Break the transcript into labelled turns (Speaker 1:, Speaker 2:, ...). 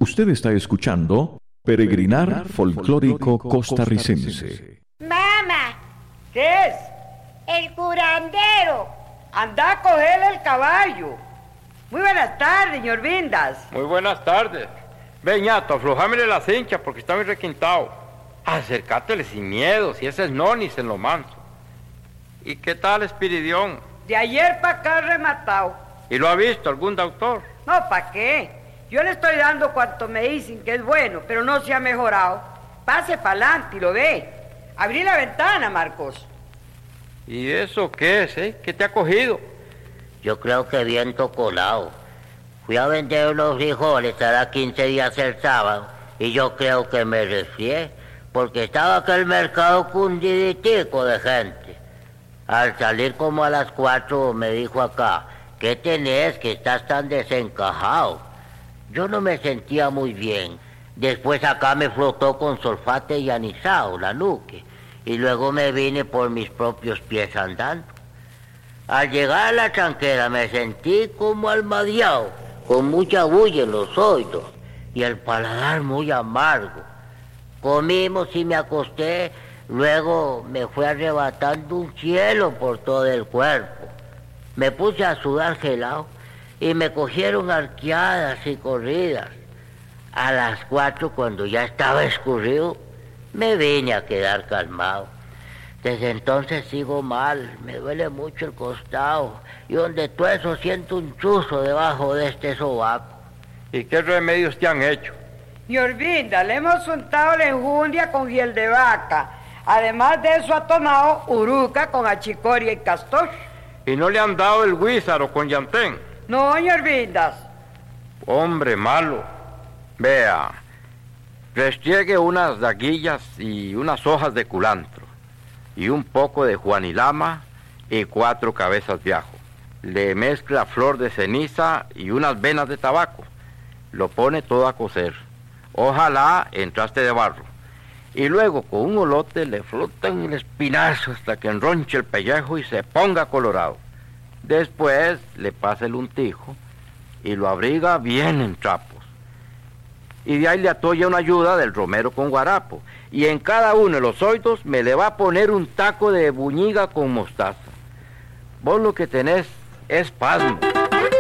Speaker 1: Usted está escuchando Peregrinar Folclórico Costarricense.
Speaker 2: Mamá, ¿qué es? El curandero. Anda a cogerle el caballo. Muy buenas tardes, señor Vindas.
Speaker 3: Muy buenas tardes. Ve, ñato, aflojámele la cincha porque está muy requintado. Acércatele sin miedo, si ese es nonis en lo manso. ¿Y qué tal, Espiridión?
Speaker 2: De ayer para acá rematado.
Speaker 3: ¿Y lo ha visto algún doctor?
Speaker 2: No, ¿para qué? Yo le estoy dando cuanto me dicen que es bueno, pero no se ha mejorado. Pase para adelante y lo ve. Abrí la ventana, Marcos.
Speaker 3: ¿Y eso qué es, eh? ¿Qué te ha cogido?
Speaker 4: Yo creo que viento colado. Fui a vender unos frijoles, hará 15 días el sábado, y yo creo que me resfrié, porque estaba aquel mercado cundiditico de gente. Al salir como a las 4 me dijo acá, ¿qué tenés que estás tan desencajado? Yo no me sentía muy bien. Después acá me flotó con sulfate y anisado, la nuque, y luego me vine por mis propios pies andando. Al llegar a la tranquera me sentí como almadeado, con mucha bulla en los oídos y el paladar muy amargo. Comimos y me acosté, luego me fue arrebatando un cielo por todo el cuerpo. Me puse a sudar gelado y me cogieron arqueadas y corridas. A las 4, cuando ya estaba escurrido, me vine a quedar calmado. Desde entonces sigo mal, me duele mucho el costado, y donde todo eso siento un chuzo debajo de este sobaco.
Speaker 3: ¿Y qué remedios te han hecho?
Speaker 2: Señor Vindas, le hemos untado la enjundia con hiel de vaca. Además de eso ha tomado uruca con achicoria y castosh.
Speaker 3: ¿Y no le han dado el guízaro con llantén?
Speaker 2: No, señor Vindas.
Speaker 3: Hombre malo. Vea, restriegue unas daguillas y unas hojas de culantro, y un poco de juanilama y 4 cabezas de ajo. Le mezcla flor de ceniza y unas venas de tabaco. Lo pone todo a cocer. Ojalá en traste de barro. Y luego con un olote le flotan el espinazo hasta que enronche el pellejo y se ponga colorado. Después le pasa el untijo y lo abriga bien en trapos. Y de ahí le atolla una ayuda del romero con guarapo. Y en cada uno de los oídos me le va a poner un taco de buñiga con mostaza. Vos lo que tenés es pasmo.